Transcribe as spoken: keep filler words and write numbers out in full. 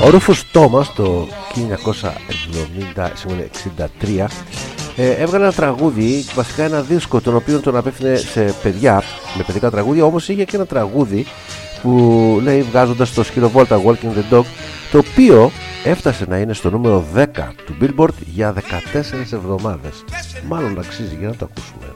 Ο Ρούφους Τόμας το χίλια εννιακόσια εξήντα τρία ε, έβγαλε ένα τραγούδι, βασικά ένα δίσκο, τον οποίο τον απέφερε σε παιδιά με παιδικά τραγούδια. Όμως είχε και ένα τραγούδι που λέει, βγάζοντας το σκυλοβόλτα Walking the Dog, το οποίο έφτασε να είναι στο νούμερο δέκα του Billboard για δεκατέσσερις εβδομάδες. Μάλλον αξίζει, για να το ακούσουμε.